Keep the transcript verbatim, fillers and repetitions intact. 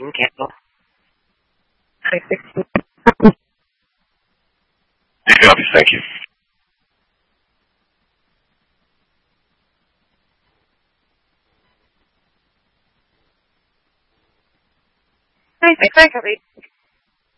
didn't cancel. Hi, sixteen. You copy, thank you. Hi, six, I copy.